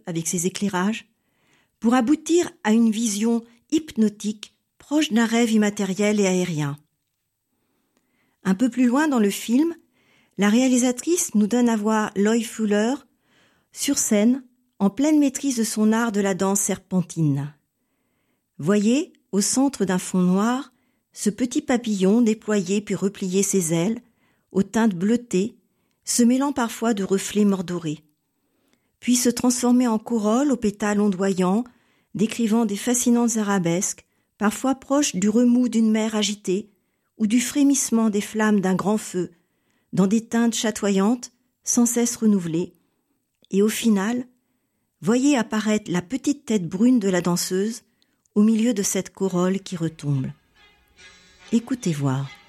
avec ses éclairages, pour aboutir à une vision hypnotique proche d'un rêve immatériel et aérien. Un peu plus loin dans le film, la réalisatrice nous donne à voir Loie Fuller sur scène, en pleine maîtrise de son art de la danse serpentine. Voyez, au centre d'un fond noir, ce petit papillon déployer puis replier ses ailes, aux teintes bleutées, se mêlant parfois de reflets mordorés, puis se transformer en corolle aux pétales ondoyants, décrivant des fascinantes arabesques, parfois proches du remous d'une mer agitée ou du frémissement des flammes d'un grand feu, dans des teintes chatoyantes, sans cesse renouvelées, et au final, voyez apparaître la petite tête brune de la danseuse au milieu de cette corolle qui retombe. Écoutez voir.